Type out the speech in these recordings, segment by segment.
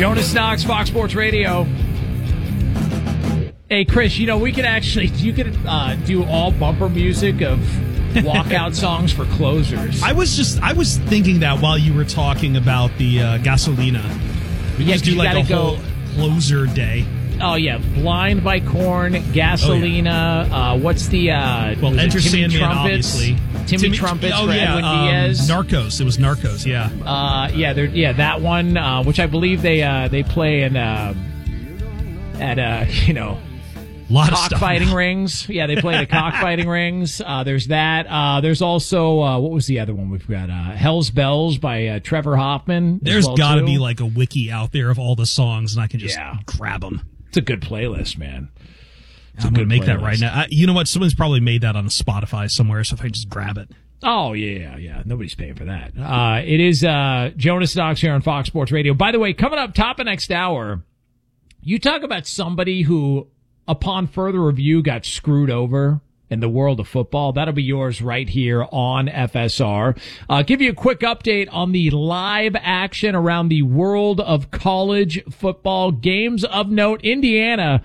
Jonas Knox, Fox Sports Radio. Hey, Chris, you could do all bumper music of walkout songs for closers. I was thinking that while you were talking about the Gasolina. We just do like a whole closer day. Oh, yeah. Blind by Korn, Gasolina. Oh, yeah. What's the... Enter Timmy Sandman, Trumpets? obviously. Timmy Trumpets for Edwin Diaz. Narcos. It was Narcos, yeah. That one, which I believe they play in at cockfighting rings. Yeah, they play the cockfighting rings. There's that. There's also what was the other one we've got? Hell's Bells by Trevor Hoffman. There's got to be like a wiki out there of all the songs, and I can just grab them. It's a good playlist, man. I'm going to make that right now. You know what? Someone's probably made that on Spotify somewhere, so if I just grab it. Oh, yeah. Nobody's paying for that. It is Jonas Knox here on Fox Sports Radio. By the way, coming up top of next hour, you talk about somebody who, upon further review, got screwed over in the world of football. That'll be yours right here on FSR. Give you a quick update on the live action around the world of college football. Games of note, Indiana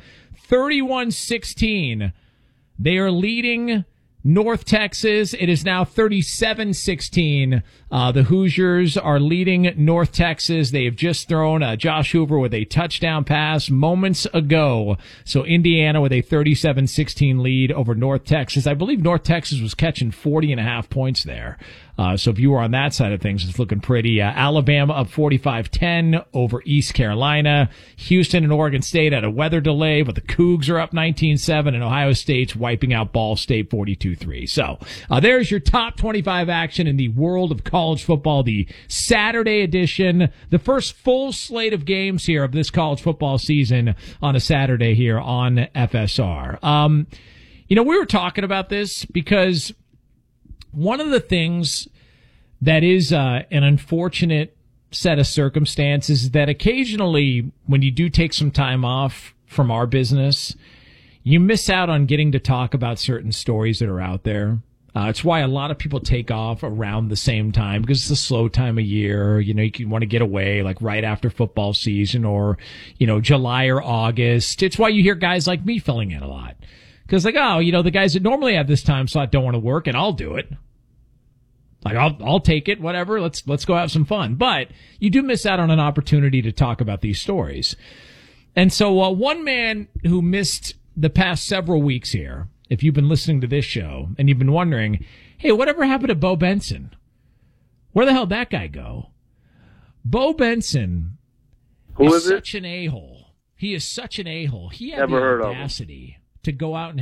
31-16. They are leading North Texas. It is now 37-16. The Hoosiers are leading North Texas. They have just thrown Josh Hoover with a touchdown pass moments ago. So Indiana with a 37-16 lead over North Texas. I believe North Texas was catching 40.5 points there. So if you were on that side of things, it's looking pretty. Alabama up 45-10 over East Carolina. Houston and Oregon State had a weather delay, but the Cougs are up 19-7, and Ohio State's wiping out Ball State 42-3. So there's your top 25 action in the world of college football, the Saturday edition, the first full slate of games here of this college football season on a Saturday here on FSR. We were talking about this because one of the things that is an unfortunate set of circumstances is that occasionally when you do take some time off from our business, you miss out on getting to talk about certain stories that are out there. It's why a lot of people take off around the same time because it's a slow time of year. You want to get away like right after football season or, July or August. It's why you hear guys like me filling in a lot. Because the guys that normally have this time slot don't want to work, and I'll do it. Like I'll take it, whatever. Let's go have some fun. But you do miss out on an opportunity to talk about these stories. And so one man who missed the past several weeks here, if you've been listening to this show and you've been wondering, hey, whatever happened to Bo Benson? Where the hell did that guy go? Bo Benson is such an a-hole. He is such an a-hole. He had the audacity to go out and